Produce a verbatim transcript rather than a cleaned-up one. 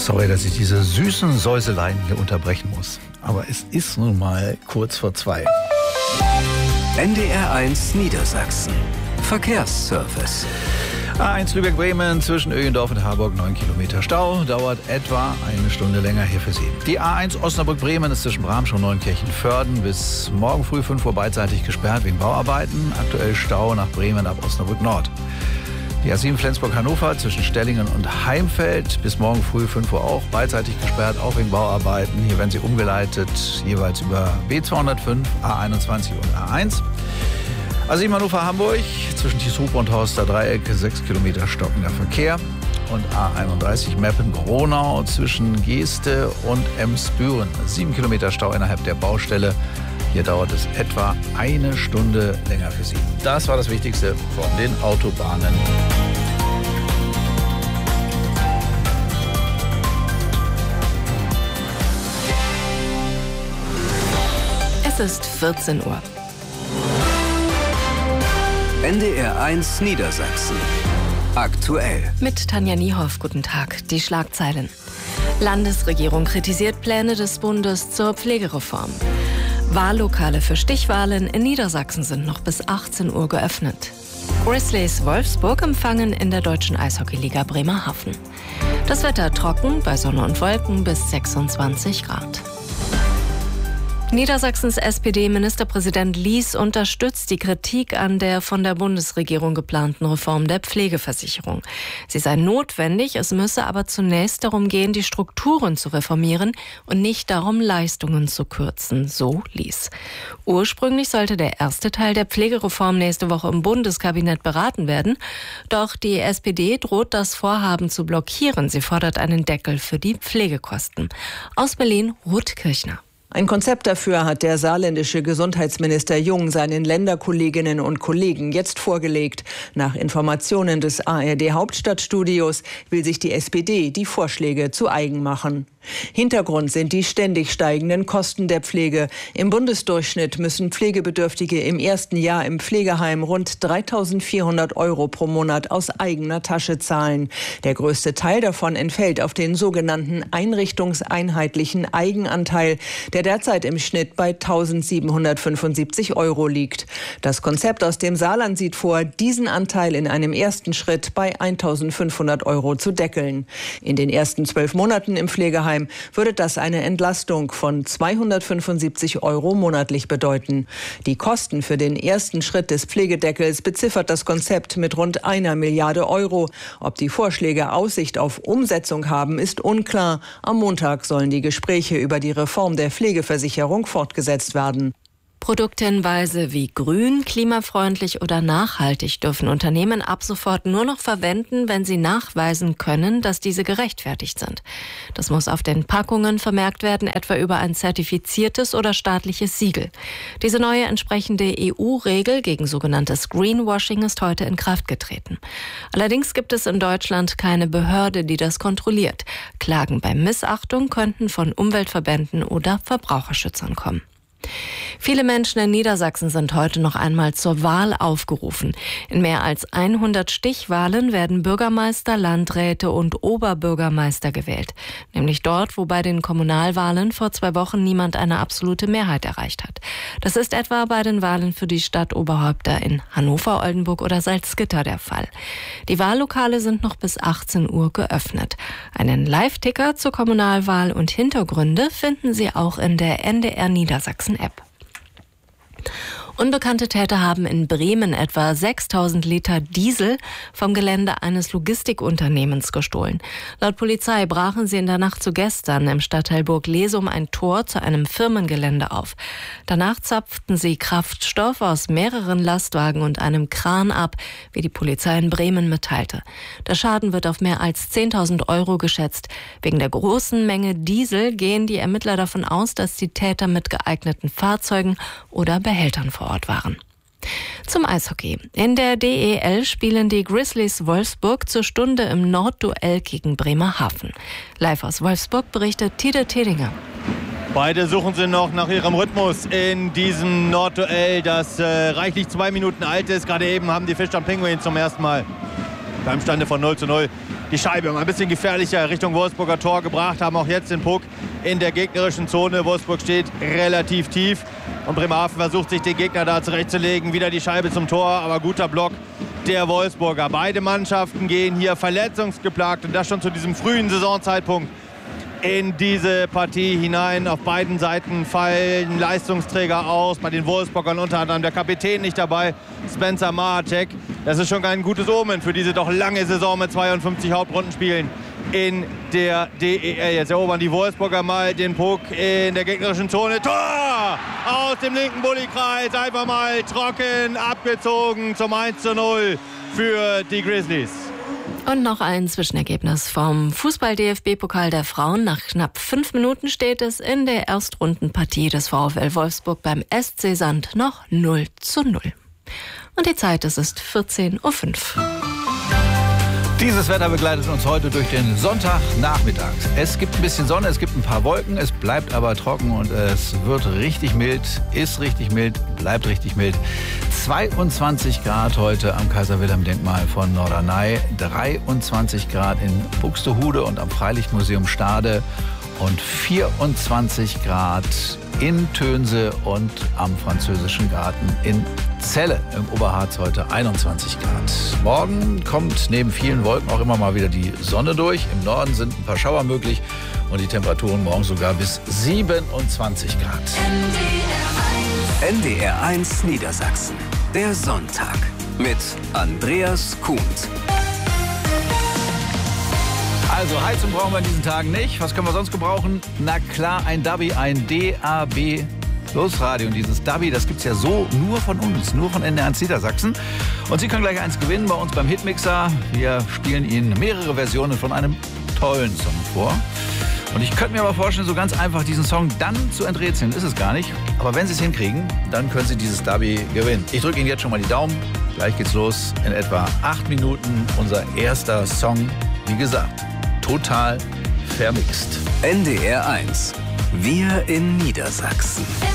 Sorry, dass ich diese süßen Säuseleien hier unterbrechen muss. Aber es ist nun mal kurz vor zwei. N D R eins Niedersachsen. Verkehrsservice. A eins Lübeck-Bremen zwischen Öhendorf und Harburg, neun Kilometer Stau, dauert etwa eine Stunde länger hier für Sie. Die A eins Osnabrück-Bremen ist zwischen Bramsch und Neunkirchen-Vörden bis morgen früh fünf Uhr beidseitig gesperrt wegen Bauarbeiten. Aktuell Stau nach Bremen ab Osnabrück-Nord. Die A sieben Flensburg-Hannover zwischen Stellingen und Heimfeld bis morgen früh fünf Uhr auch beidseitig gesperrt, auch wegen Bauarbeiten. Hier werden sie umgeleitet, jeweils über B zweihundertfünf, A einundzwanzig und A eins. A sieben Hannover-Hamburg zwischen Tieshupe und Horster Dreieck, sechs Kilometer stockender Verkehr. Und A einunddreißig Meppen-Gronau zwischen Geeste und Emsbüren, sieben Kilometer Stau innerhalb der Baustelle. Hier dauert es etwa eine Stunde länger für Sie. Das war das Wichtigste von den Autobahnen. Es ist vierzehn Uhr. N D R eins Niedersachsen. Aktuell. Mit Tanja Niehoff, guten Tag. Die Schlagzeilen. Landesregierung kritisiert Pläne des Bundes zur Pflegereform. Wahllokale für Stichwahlen in Niedersachsen sind noch bis achtzehn Uhr geöffnet. Grizzlies Wolfsburg empfangen in der deutschen Eishockeyliga Bremerhaven. Das Wetter trocken, bei Sonne und Wolken bis sechsundzwanzig Grad. Niedersachsens S P D-Ministerpräsident Lies unterstützt die Kritik an der von der Bundesregierung geplanten Reform der Pflegeversicherung. Sie sei notwendig, es müsse aber zunächst darum gehen, die Strukturen zu reformieren und nicht darum, Leistungen zu kürzen, so Lies. Ursprünglich sollte der erste Teil der Pflegereform nächste Woche im Bundeskabinett beraten werden. Doch die S P D droht, das Vorhaben zu blockieren. Sie fordert einen Deckel für die Pflegekosten. Aus Berlin, Ruth Kirchner. Ein Konzept dafür hat der saarländische Gesundheitsminister Jung seinen Länderkolleginnen und Kollegen jetzt vorgelegt. Nach Informationen des A R D-Hauptstadtstudios will sich die S P D die Vorschläge zu eigen machen. Hintergrund sind die ständig steigenden Kosten der Pflege. Im Bundesdurchschnitt müssen Pflegebedürftige im ersten Jahr im Pflegeheim rund dreitausendvierhundert Euro pro Monat aus eigener Tasche zahlen. Der größte Teil davon entfällt auf den sogenannten einrichtungseinheitlichen Eigenanteil, der derzeit im Schnitt bei eintausendsiebenhundertfünfundsiebzig Euro liegt. Das Konzept aus dem Saarland sieht vor, diesen Anteil in einem ersten Schritt bei eintausendfünfhundert Euro zu deckeln. In den ersten zwölf Monaten im Pflegeheim würde das eine Entlastung von zweihundertfünfundsiebzig Euro monatlich bedeuten. Die Kosten für den ersten Schritt des Pflegedeckels beziffert das Konzept mit rund einer Milliarde Euro. Ob die Vorschläge Aussicht auf Umsetzung haben, ist unklar. Am Montag sollen die Gespräche über die Reform der Pflegeversicherung fortgesetzt werden. Produkthinweise wie grün, klimafreundlich oder nachhaltig dürfen Unternehmen ab sofort nur noch verwenden, wenn sie nachweisen können, dass diese gerechtfertigt sind. Das muss auf den Packungen vermerkt werden, etwa über ein zertifiziertes oder staatliches Siegel. Diese neue entsprechende E U-Regel gegen sogenanntes Greenwashing ist heute in Kraft getreten. Allerdings gibt es in Deutschland keine Behörde, die das kontrolliert. Klagen bei Missachtung könnten von Umweltverbänden oder Verbraucherschützern kommen. Viele Menschen in Niedersachsen sind heute noch einmal zur Wahl aufgerufen. In mehr als hundert Stichwahlen werden Bürgermeister, Landräte und Oberbürgermeister gewählt. Nämlich dort, wo bei den Kommunalwahlen vor zwei Wochen niemand eine absolute Mehrheit erreicht hat. Das ist etwa bei den Wahlen für die Stadtoberhäupter in Hannover, Oldenburg oder Salzgitter der Fall. Die Wahllokale sind noch bis achtzehn Uhr geöffnet. Einen Live-Ticker zur Kommunalwahl und Hintergründe finden Sie auch in der N D R Niedersachsen App. Unbekannte Täter haben in Bremen etwa sechstausend Liter Diesel vom Gelände eines Logistikunternehmens gestohlen. Laut Polizei brachen sie in der Nacht zu gestern im Stadtteil Burg-Lesum ein Tor zu einem Firmengelände auf. Danach zapften sie Kraftstoff aus mehreren Lastwagen und einem Kran ab, wie die Polizei in Bremen mitteilte. Der Schaden wird auf mehr als zehntausend Euro geschätzt. Wegen der großen Menge Diesel gehen die Ermittler davon aus, dass die Täter mit geeigneten Fahrzeugen oder Behältern vor Ort waren. Zum Eishockey. In der D E L spielen die Grizzlies Wolfsburg zur Stunde im Nordduell gegen Bremerhaven. Live aus Wolfsburg berichtet Tide Tedinger. Beide suchen sie noch nach ihrem Rhythmus in diesem Nordduell, das äh, reichlich zwei Minuten alt ist. Gerade eben haben die Fischtown Penguins zum ersten Mal beim Stande von null zu null die Scheibe mal ein bisschen gefährlicher Richtung Wolfsburger Tor gebracht, haben auch jetzt den Puck in der gegnerischen Zone. Wolfsburg steht relativ tief und Bremerhaven versucht sich den Gegner da zurechtzulegen. Wieder die Scheibe zum Tor, aber guter Block der Wolfsburger. Beide Mannschaften gehen hier verletzungsgeplagt und das schon zu diesem frühen Saisonzeitpunkt in diese Partie hinein. Auf beiden Seiten fallen Leistungsträger aus. Bei den Wolfsburgern unter anderem der Kapitän nicht dabei, Spencer Maracek. Das ist schon ein gutes Omen für diese doch lange Saison mit zweiundfünfzig Hauptrundenspielen in der D E L. Jetzt erobern die Wolfsburger mal den Puck in der gegnerischen Zone. Tor! Aus dem linken Bullykreis. Einfach mal trocken abgezogen zum eins zu null für die Grizzlies. Und noch ein Zwischenergebnis vom Fußball-D F B-Pokal der Frauen. Nach knapp fünf Minuten steht es in der Erstrundenpartie des VfL Wolfsburg beim S C Sand noch null zu null. Und die Zeit, es ist vierzehn Uhr fünf. Dieses Wetter begleitet uns heute durch den Sonntagnachmittag. Es gibt ein bisschen Sonne, es gibt ein paar Wolken, es bleibt aber trocken und es wird richtig mild, ist richtig mild, bleibt richtig mild. zweiundzwanzig Grad heute am Kaiser-Wilhelm-Denkmal von Norderney, dreiundzwanzig Grad in Buxtehude und am Freilichtmuseum Stade und vierundzwanzig Grad in Tönse und am Französischen Garten in Celle. Im Oberharz heute einundzwanzig Grad. Morgen kommt neben vielen Wolken auch immer mal wieder die Sonne durch. Im Norden sind ein paar Schauer möglich und die Temperaturen morgen sogar bis siebenundzwanzig Grad. N D R eins Niedersachsen. Der Sonntag mit Andreas Kuhnt. Also Heizung brauchen wir in diesen Tagen nicht. Was können wir sonst gebrauchen? Na klar, ein Dabi, ein D A B Plus Radio. Und dieses Dabi, das gibt's ja so nur von uns, nur von N D R eins Niedersachsen. Und Sie können gleich eins gewinnen bei uns beim Hitmixer. Wir spielen Ihnen mehrere Versionen von einem tollen Song vor. Und ich könnte mir aber vorstellen, so ganz einfach diesen Song dann zu enträtseln ist es gar nicht. Aber wenn Sie es hinkriegen, dann können Sie dieses Dabi gewinnen. Ich drücke Ihnen jetzt schon mal die Daumen. Gleich geht's los. In etwa acht Minuten unser erster Song. Wie gesagt, total vermixt. N D R eins. Wir in Niedersachsen.